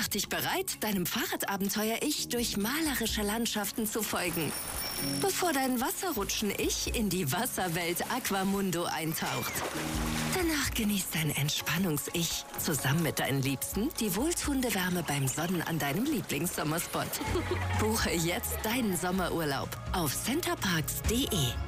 Mach dich bereit, deinem Fahrradabenteuer-Ich durch malerische Landschaften zu folgen. Bevor dein Wasserrutschen-Ich in die Wasserwelt Aquamundo eintaucht. Danach genießt dein Entspannungs-Ich zusammen mit deinen Liebsten die wohltuende Wärme beim Sonnen an deinem Lieblingssommerspot. Buche jetzt deinen Sommerurlaub auf centerparks.de.